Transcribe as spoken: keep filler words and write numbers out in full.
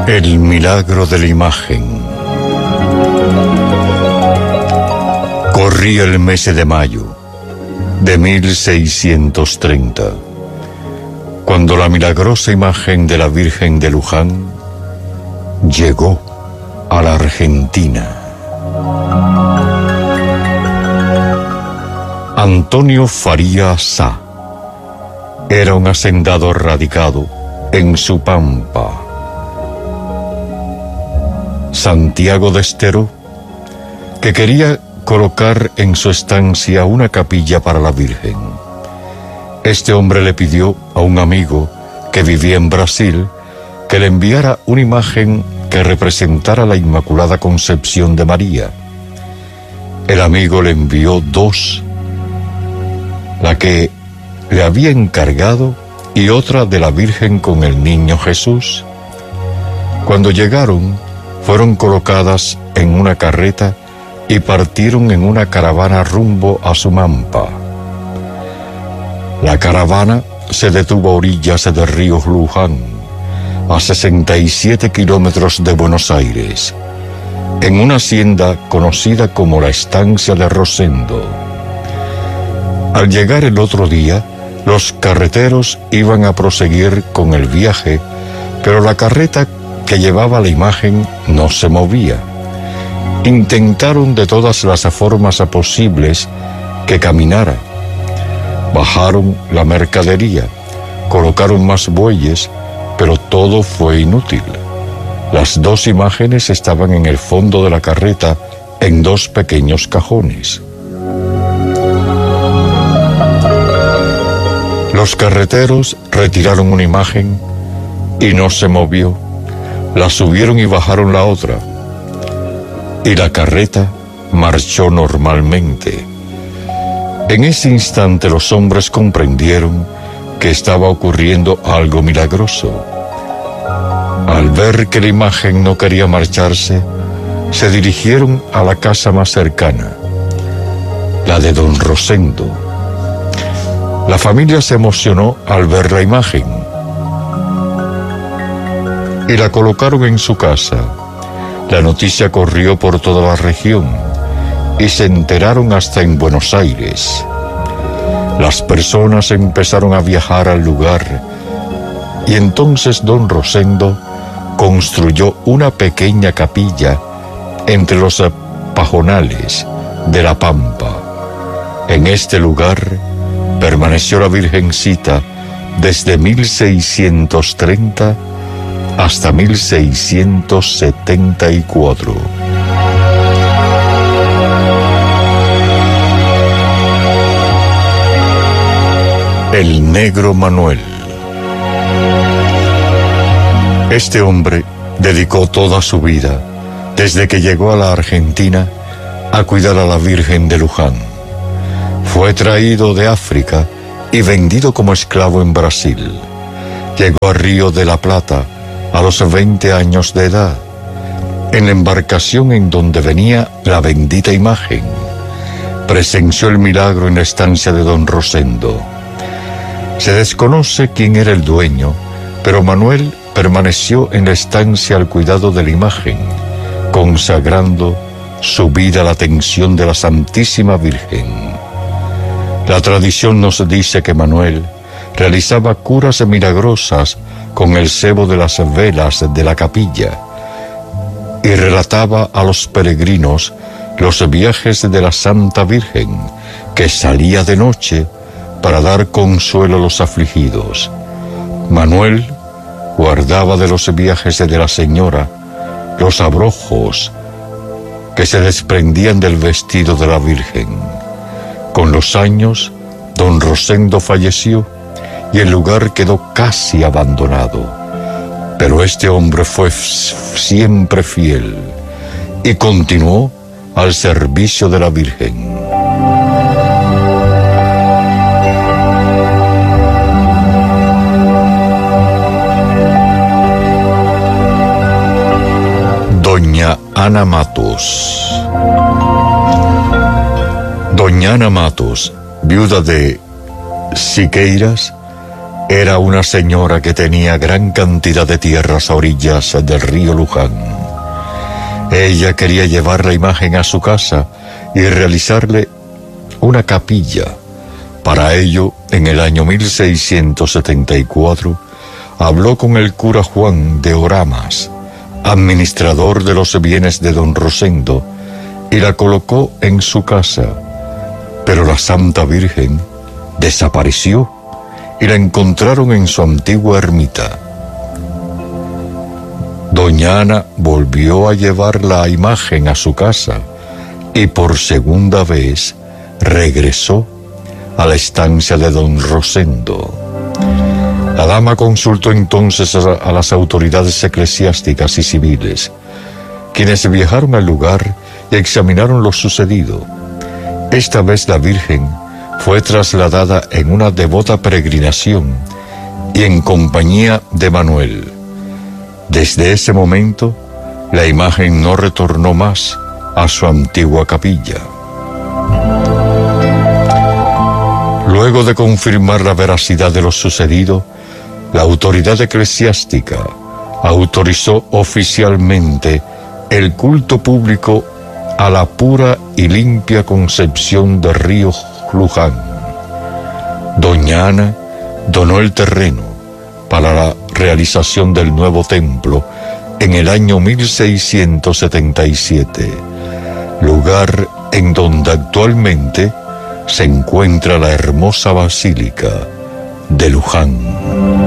El milagro de la imagen. Corría el mes de mayo de mil seiscientos treinta, cuando la milagrosa imagen de la Virgen de Luján llegó a la Argentina. Antonio Faría Sá era un hacendado radicado en su pampa. Santiago de Estero, que quería colocar en su estancia una capilla para la Virgen. Este hombre le pidió a un amigo que vivía en Brasil que le enviara una imagen que representara la Inmaculada Concepción de María. El amigo le envió dos, la que le había encargado y otra de la Virgen con el niño Jesús. Cuando llegaron, fueron colocadas en una carreta y partieron en una caravana rumbo a Sumampa. La caravana se detuvo a orillas del río Luján, a sesenta y siete kilómetros de Buenos Aires, en una hacienda conocida como la Estancia de Rosendo. Al llegar el otro día, los carreteros iban a proseguir con el viaje, pero la carreta que llevaba la imagen no se movía. Intentaron de todas las formas posibles que caminara. Bajaron la mercadería, colocaron más bueyes, pero todo fue inútil. Las dos imágenes estaban en el fondo de la carreta, en dos pequeños cajones. Los carreteros retiraron una imagen y no se movió. La subieron y bajaron la otra, y la carreta marchó normalmente. En ese instante los hombres comprendieron que estaba ocurriendo algo milagroso. Al ver que la imagen no quería marcharse, se dirigieron a la casa más cercana, la de don Rosendo. La familia se emocionó al ver la imagen y la colocaron en su casa. La noticia corrió por toda la región y se enteraron hasta en Buenos Aires. Las personas empezaron a viajar al lugar y entonces don Rosendo construyó una pequeña capilla entre los pajonales de la Pampa. En este lugar permaneció la Virgencita desde mil seiscientos treinta hasta mil seiscientos setenta y cuatro. El negro Manuel. Este hombre dedicó toda su vida, desde que llegó a la Argentina, a cuidar a la Virgen de Luján. Fue traído de África y vendido como esclavo en Brasil. Llegó a Río de la Plata a los veinte años de edad, en la embarcación en donde venía la bendita imagen. Presenció el milagro en la estancia de don Rosendo. Se desconoce quién era el dueño, pero Manuel permaneció en la estancia al cuidado de la imagen, consagrando su vida a la atención de la Santísima Virgen. La tradición nos dice que Manuel realizaba curas milagrosas con el cebo de las velas de la capilla y relataba a los peregrinos los viajes de la Santa Virgen, que salía de noche para dar consuelo a los afligidos. Manuel guardaba de los viajes de la señora los abrojos que se desprendían del vestido de la Virgen. Con los años, don Rosendo falleció y el lugar quedó casi abandonado. Pero este hombre fue siempre fiel y continuó al servicio de la Virgen. Doña Ana Matos. Doña Ana Matos, viuda de Siqueiras, Era una señora que tenía gran cantidad de tierras a orillas del río Luján. Ella quería llevar la imagen a su casa y realizarle una capilla. Para ello, en el año mil seiscientos setenta y cuatro, habló con el cura Juan de Oramas, administrador de los bienes de don Rosendo, y la colocó en su casa. Pero la Santa Virgen desapareció y la encontraron en su antigua ermita. Doña Ana volvió a llevar la imagen a su casa y por segunda vez regresó a la estancia de don Rosendo. La dama consultó entonces a, a las autoridades eclesiásticas y civiles, quienes viajaron al lugar y examinaron lo sucedido. Esta vez la Virgen fue trasladada en una devota peregrinación y en compañía de Manuel. Desde ese momento, la imagen no retornó más a su antigua capilla. Luego de confirmar la veracidad de lo sucedido, la autoridad eclesiástica autorizó oficialmente el culto público a la pura y limpia concepción del río Luján. Doña Ana donó el terreno para la realización del nuevo templo en el año mil seiscientos setenta y siete, lugar en donde actualmente se encuentra la hermosa basílica de Luján.